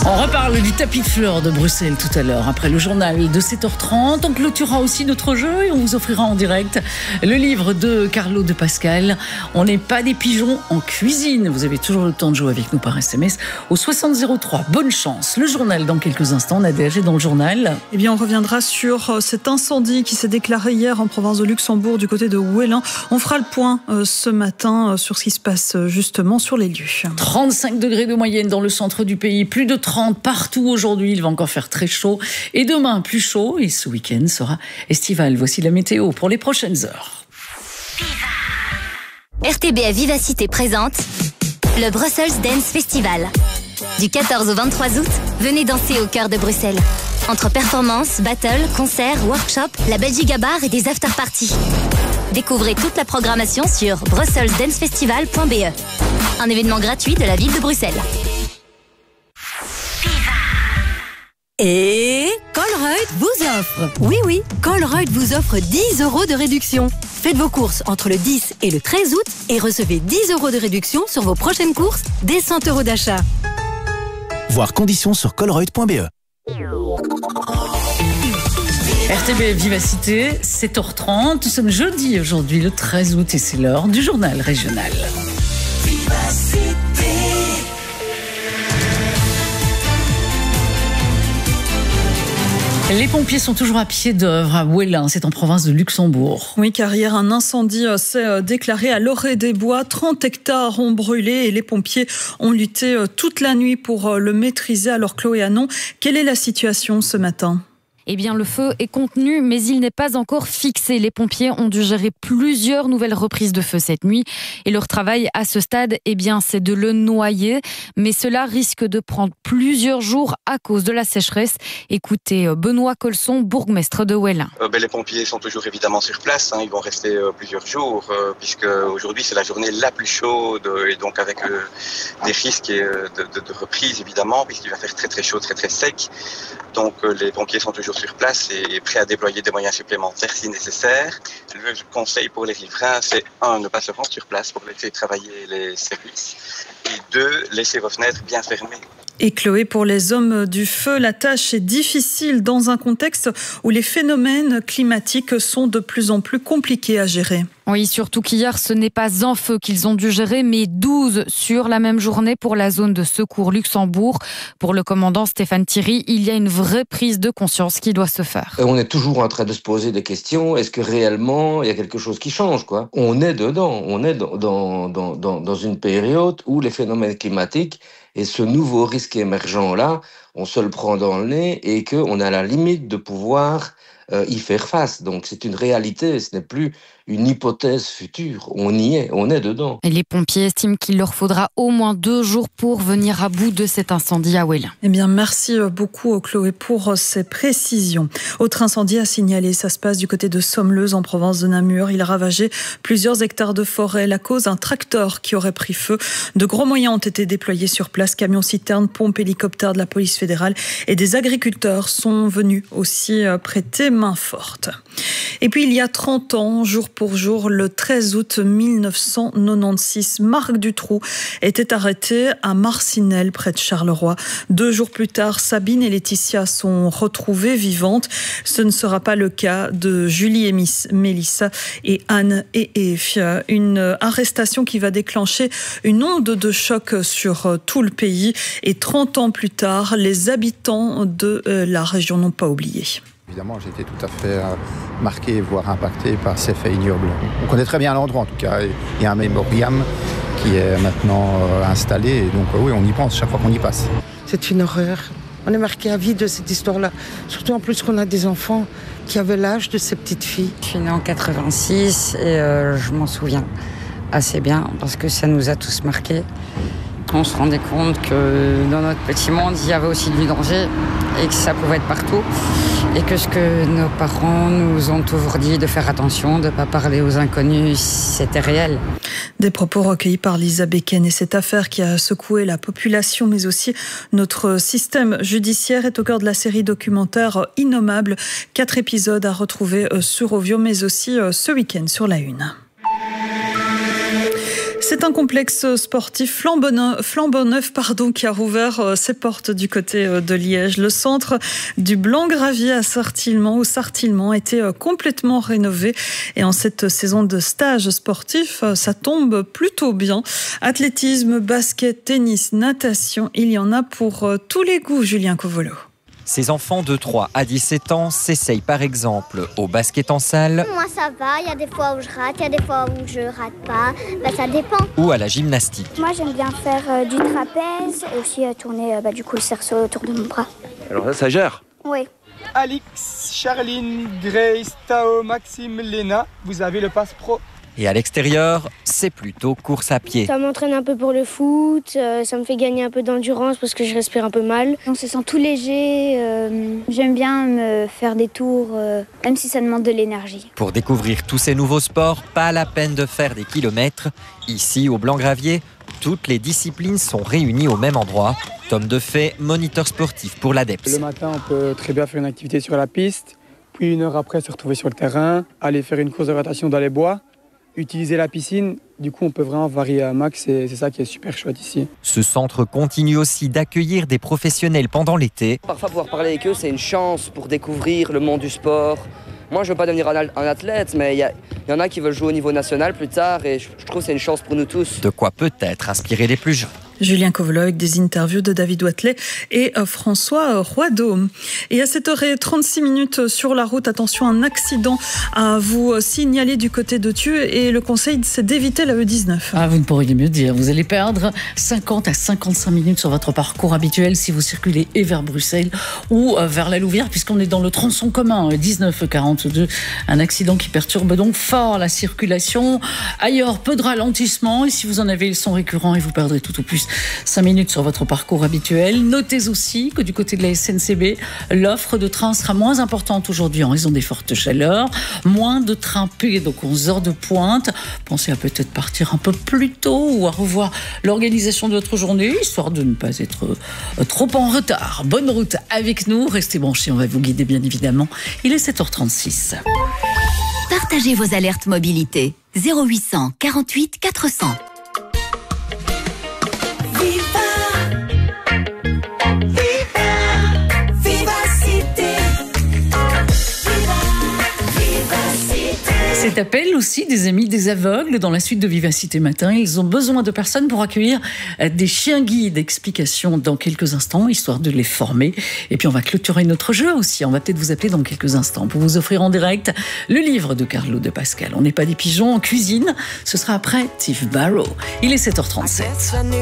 On reparle du tapis de fleurs de Bruxelles tout à l'heure. Après le journal de 7h30, on clôturera aussi notre jeu et on vous offrira en direct le livre de Carlo de Pascal. On n'est pas des pigeons en cuisine. Vous avez toujours le temps de jouer avec nous par SMS au 6003. Bonne chance. Le journal dans quelques instants. Nadia G dans le journal. Eh bien, on reviendra sur cet incendie qui s'est déclaré hier en province de Luxembourg du côté de Ouélin. On fera le point ce matin sur ce qui se passe justement sur les lieux. 35 degrés de moyenne dans le centre du pays. Plus de 30 partout aujourd'hui, il va encore faire très chaud. Et demain, plus chaud. Et ce week-end sera estival. Voici la météo pour les prochaines heures. RTBF Vivacité présente le Brussels Dance Festival. Du 14 au 23 août, venez danser au cœur de Bruxelles. Entre performances, battles, concerts, workshops, la Belgique à bar et des after-parties. Découvrez toute la programmation sur brusselsdancefestival.be. Un événement gratuit de la ville de Bruxelles. Et Colruyt vous offre. Oui, Colruyt vous offre 10 € de réduction. Faites vos courses entre le 10 et le 13 août et recevez 10 € de réduction sur vos prochaines courses dès 100 € d'achat. Voir conditions sur colruyt.be. RTBF Vivacité, 7h30. Nous sommes jeudi aujourd'hui, le 13 août, et c'est l'heure du journal régional. Vivacité. Les pompiers sont toujours à pied d'œuvre à Ouélin, c'est en province de Luxembourg. Oui, car hier, un incendie s'est déclaré à l'Orée des Bois. 30 hectares ont brûlé et les pompiers ont lutté toute la nuit pour le maîtriser. Alors Chloé Anon, quelle est la situation ce matin ? Eh bien, le feu est contenu, mais il n'est pas encore fixé. Les pompiers ont dû gérer plusieurs nouvelles reprises de feu cette nuit. Et leur travail à ce stade, eh bien, c'est de le noyer. Mais cela risque de prendre plusieurs jours à cause de la sécheresse. Écoutez Benoît Colson, bourgmestre de Ouélin. Les pompiers sont toujours évidemment sur place. Ils vont rester plusieurs jours, puisque aujourd'hui c'est la journée la plus chaude. Et donc avec des risques de reprise évidemment, puisqu'il va faire très très chaud, très très sec. Donc les pompiers sont toujours sur place et prêts à déployer des moyens supplémentaires si nécessaire. Le conseil pour les riverains, c'est 1, ne pas se rendre sur place pour laisser travailler les services, et 2, laisser vos fenêtres bien fermées. Et Chloé, pour les hommes du feu, la tâche est difficile dans un contexte où les phénomènes climatiques sont de plus en plus compliqués à gérer. Oui, surtout qu'hier, ce n'est pas un feu qu'ils ont dû gérer, mais 12 sur la même journée pour la zone de secours Luxembourg. Pour le commandant Stéphane Thierry, il y a une vraie prise de conscience qui doit se faire. On est toujours en train de se poser des questions. Est-ce que réellement, il y a quelque chose qui change, quoi ? On est dedans. On est dans une période où les phénomènes climatiques et ce nouveau risque émergent-là, on se le prend dans le nez et qu'on a la limite de pouvoir y faire face. Donc c'est une réalité, ce n'est plus une hypothèse future. On y est, on est dedans. Et les pompiers estiment qu'il leur faudra au moins 2 jours pour venir à bout de cet incendie à Ouélin. Eh bien, merci beaucoup Chloé pour ces précisions. Autre incendie à signaler, ça se passe du côté de Sommeuse en province de Namur. Il a ravagé plusieurs hectares de forêt. La cause, un tracteur qui aurait pris feu. De gros moyens ont été déployés sur place. Camions, citernes, pompes, hélicoptères de la police fédérale et des agriculteurs sont venus aussi prêter main forte. Et puis il y a 30 ans, jour pour jour, le 13 août 1996, Marc Dutroux était arrêté à Marcinelle, près de Charleroi. 2 jours plus tard, Sabine et Laetitia sont retrouvées vivantes. Ce ne sera pas le cas de Julie et Mélissa et Anne et Eve. Une arrestation qui va déclencher une onde de choc sur tout le pays. Et 30 ans plus tard, les habitants de la région n'ont pas oublié. Évidemment, j'ai été tout à fait marqué, voire impacté par ces faits ignobles. On connaît très bien l'endroit en tout cas. Il y a un mémoriam qui est maintenant installé. Et donc oui, on y pense chaque fois qu'on y passe. C'est une horreur. On est marqué à vie de cette histoire-là. Surtout en plus qu'on a des enfants qui avaient l'âge de ces petites filles. Je suis née en 86 et je m'en souviens assez bien parce que ça nous a tous marqués. On se rendait compte que dans notre petit monde, il y avait aussi du danger et que ça pouvait être partout. Et que ce que nos parents nous ont toujours dit de faire attention, de ne pas parler aux inconnus, c'était réel. Des propos recueillis par Lisa Becken et cette affaire qui a secoué la population, mais aussi notre système judiciaire est au cœur de la série documentaire Innommable. 4 épisodes à retrouver sur Ovio, mais aussi ce week-end sur La Une. C'est un complexe sportif flambant neuf qui a rouvert ses portes du côté de Liège. Le centre du Blanc-Gravier à Sartillement a été complètement rénové. Et en cette saison de stage sportif, ça tombe plutôt bien. Athlétisme, basket, tennis, natation, il y en a pour tous les goûts, Julien Covolo. Ces enfants de 3 à 17 ans s'essayent par exemple au basket en salle. Moi ça va, il y a des fois où je rate, il y a des fois où je rate pas, ça dépend. Ou à la gymnastique. Moi j'aime bien faire du trapèze et aussi tourner le cerceau autour de mon bras. Alors là ça gère? Oui. Alix, Charline, Grace, Tao, Maxime, Léna, vous avez le passe pro. Et à l'extérieur, c'est plutôt course à pied. Ça m'entraîne un peu pour le foot, ça me fait gagner un peu d'endurance parce que je respire un peu mal. On se sent tout léger, j'aime bien me faire des tours, même si ça demande de l'énergie. Pour découvrir tous ces nouveaux sports, pas la peine de faire des kilomètres. Ici, au Blanc-Gravier, toutes les disciplines sont réunies au même endroit. Tom Defay, moniteur sportif pour l'ADEPS. Le matin, on peut très bien faire une activité sur la piste, puis une heure après se retrouver sur le terrain, aller faire une course de rotation dans les bois. Utiliser la piscine, du coup on peut vraiment varier à max et c'est ça qui est super chouette ici. Ce centre continue aussi d'accueillir des professionnels pendant l'été. Parfois pouvoir parler avec eux c'est une chance pour découvrir le monde du sport. Moi je veux pas devenir un athlète mais il y en a qui veulent jouer au niveau national plus tard et je trouve que c'est une chance pour nous tous. De quoi peut-être inspirer les plus jeunes. Julien Covolo avec des interviews de David Wathelet et François Roideau. Et à 7h36 sur la route, attention, un accident à vous signaler du côté de Thieux et le conseil c'est d'éviter la E19. Ah, vous ne pourriez mieux dire, vous allez perdre 50 à 55 minutes sur votre parcours habituel si vous circulez et vers Bruxelles ou vers la Louvière puisqu'on est dans le tronçon commun 1942, un accident qui perturbe donc fort la circulation. Ailleurs, peu de ralentissement et si vous en avez, ils sont récurrents et vous perdrez tout au plus 5 minutes sur votre parcours habituel. Notez aussi que du côté de la SNCB, l'offre de trains sera moins importante aujourd'hui en raison des fortes chaleurs. Moins de trains P, donc 11 heures de pointe. Pensez à peut-être partir un peu plus tôt ou à revoir l'organisation de votre journée, histoire de ne pas être trop en retard. Bonne route avec nous. Restez branchés, on va vous guider bien évidemment. Il est 7h36. Partagez vos alertes mobilité. 0800 48 400. Cet appel aussi des amis des aveugles dans la suite de Vivacité Matin. Ils ont besoin de personnes pour accueillir des chiens guides. Explication dans quelques instants, histoire de les former. Et puis on va clôturer notre jeu aussi. On va peut-être vous appeler dans quelques instants pour vous offrir en direct le livre de Carlo de Pascal. On n'est pas des pigeons en cuisine. Ce sera après Tiff Barrow. Il est 7h37.